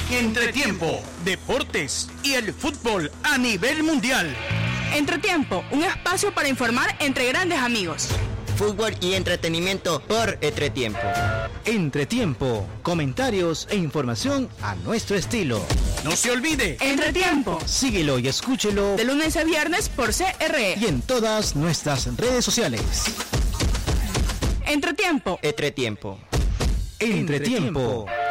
Entretiempo, deportes y el fútbol a nivel mundial. Entretiempo, un espacio para informar entre grandes amigos. Fútbol y entretenimiento por Entretiempo. Entretiempo, comentarios e información a nuestro estilo. No se olvide. Entretiempo. Síguelo y escúchelo de lunes a viernes por CRE. Y en todas nuestras redes sociales. Entretiempo. Entretiempo. Entretiempo.